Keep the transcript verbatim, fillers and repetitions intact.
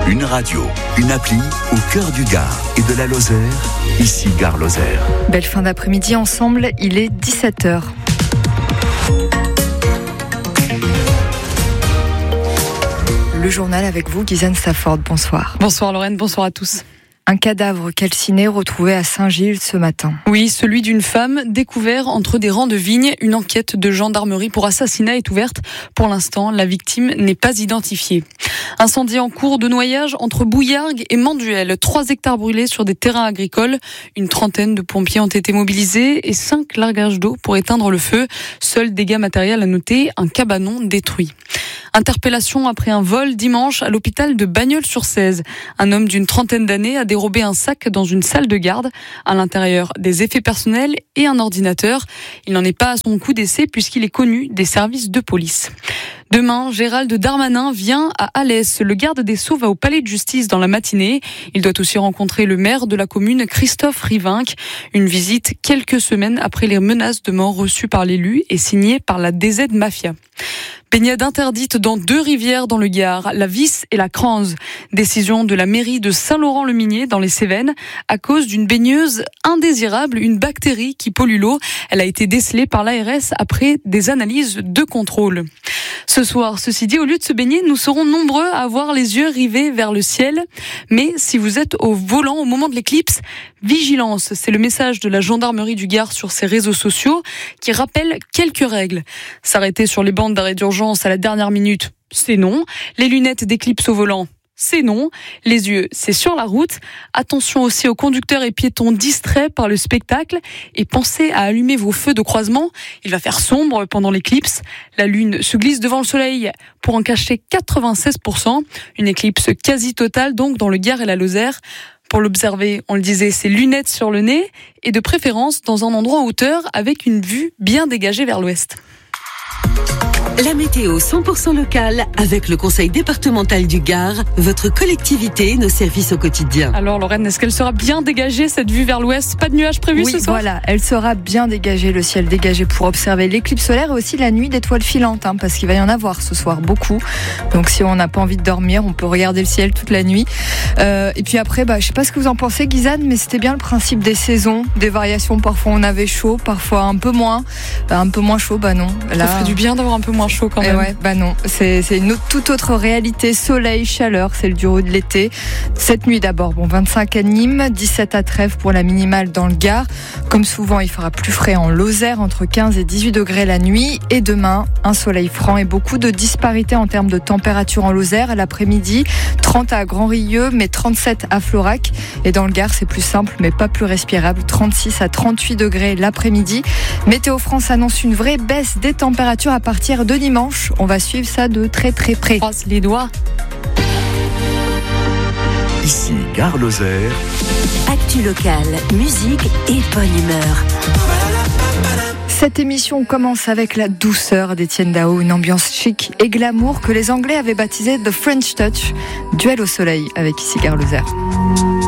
Une radio, une appli au cœur du Gard et de la Lozère, ici Gare Lozère. Belle fin d'après-midi ensemble, il est dix-sept heures. Le journal avec vous, Ghislaine Stafford, bonsoir. Bonsoir Lorraine, bonsoir à tous. Un cadavre calciné retrouvé à Saint-Gilles ce matin. Oui, celui d'une femme découvert entre des rangs de vignes. Une enquête de gendarmerie pour assassinat est ouverte. Pour l'instant, la victime n'est pas identifiée. Incendie en cours de noyage entre Bouillargues et Manduel. Trois hectares brûlés sur des terrains agricoles. Une trentaine de pompiers ont été mobilisés et cinq largages d'eau pour éteindre le feu. Seuls dégâts matériels à noter, un cabanon détruit. Interpellation après un vol dimanche à l'hôpital de Bagnols-sur-Cèze. Un homme d'une trentaine d'années a dérobé un sac dans une salle de garde. À l'intérieur, des effets personnels et un ordinateur. Il n'en est pas à son coup d'essai puisqu'il est connu des services de police. Demain, Gérald Darmanin vient à Alès. Le garde des Sceaux va au palais de justice dans la matinée. Il doit aussi rencontrer le maire de la commune, Christophe Rivinc. Une visite quelques semaines après les menaces de mort reçues par l'élu et signées par la D Z Mafia. Baignade interdite dans deux rivières dans le Gard, la Vis et la Cranze. Décision de la mairie de Saint-Laurent-le-Minier dans les Cévennes à cause d'une baigneuse indésirable, une bactérie qui pollue l'eau. Elle a été décelée par l'A R S après des analyses de contrôle. Ce soir, ceci dit, au lieu de se baigner, nous serons nombreux à avoir les yeux rivés vers le ciel. Mais si vous êtes au volant au moment de l'éclipse, vigilance. C'est le message de la gendarmerie du Gard sur ses réseaux sociaux qui rappelle quelques règles. S'arrêter sur les bandes d'arrêt d'urgence à la dernière minute, c'est non. Les lunettes d'éclipse au volant, c'est non. Les yeux, c'est sur la route. Attention aussi aux conducteurs et piétons distraits par le spectacle. Et pensez à allumer vos feux de croisement. Il va faire sombre pendant l'éclipse. La lune se glisse devant le soleil pour en cacher quatre-vingt-seize pour cent. Une éclipse quasi totale donc dans le Gard et la Lozère. Pour l'observer, on le disait, c'est lunettes sur le nez et de préférence dans un endroit en hauteur avec une vue bien dégagée vers l'ouest. La météo cent pour cent locale avec le Conseil départemental du Gard, votre collectivité, nos services au quotidien. Alors Lorraine, est-ce qu'elle sera bien dégagée cette vue vers l'ouest? Pas de nuages prévus oui, ce soir? Voilà, elle sera bien dégagée, le ciel dégagé pour observer l'éclipse solaire et aussi la nuit d'étoiles filantes, hein, parce qu'il va y en avoir ce soir beaucoup. Donc si on n'a pas envie de dormir, on peut regarder le ciel toute la nuit. Euh, et puis après, bah, je sais pas ce que vous en pensez, Ghislaine, mais c'était bien le principe des saisons, des variations. Parfois on avait chaud, parfois un peu moins. Bah, un peu moins chaud, bah non. Là, ça ferait du bien d'avoir un peu moins chaud quand même. Et ouais, bah non, c'est, c'est une autre, toute autre réalité. Soleil, chaleur, c'est le duo de l'été. Cette nuit d'abord, bon, vingt-cinq à Nîmes, dix-sept à Trèves pour la minimale dans le Gard. Comme souvent, il fera plus frais en Lozère, entre quinze et dix-huit degrés la nuit. Et demain, un soleil franc et beaucoup de disparités en termes de température en Lozère. À l'après-midi, trente à Grand-Rieux, mais trente-sept à Florac. Et dans le Gard, c'est plus simple, mais pas plus respirable. trente-six à trente-huit degrés l'après-midi. Météo France annonce une vraie baisse des températures à partir de dimanche. On va suivre ça de très très près. Croise les doigts. Ici Gare Lozère. Actu locale, musique et bonne humeur. Cette émission commence avec la douceur d'Étienne Dao, une ambiance chic et glamour que les Anglais avaient baptisée The French Touch. Duel au soleil avec ici Gare Lozère.